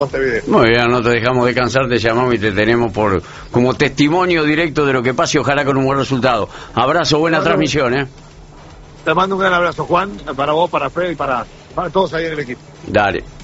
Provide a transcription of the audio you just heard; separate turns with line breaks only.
Montevideo.
Muy bien, no te dejamos descansar, te llamamos y te tenemos como testimonio directo de lo que pase, ojalá con un buen resultado. Abrazo, buena transmisión, ¿eh?
Te mando un gran abrazo, Juan, para vos, para Fred y para todos ahí en el equipo.
Dale.